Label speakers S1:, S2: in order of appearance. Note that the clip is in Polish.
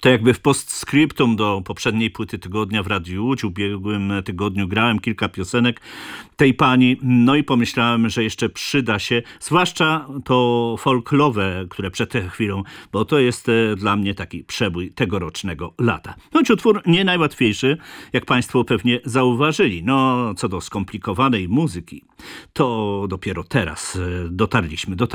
S1: To jakby w postscriptum do poprzedniej płyty Tygodnia w Radiu Łódź. W ubiegłym tygodniu grałem kilka piosenek tej pani, no i pomyślałem, że jeszcze przyda się, zwłaszcza to folklowe, które przed chwilą, bo to jest dla mnie taki przebój tegorocznego lata. Choć utwór nie najłatwiejszy, jak państwo pewnie zauważyli. No, co do skomplikowanej muzyki, to dopiero teraz dotarliśmy do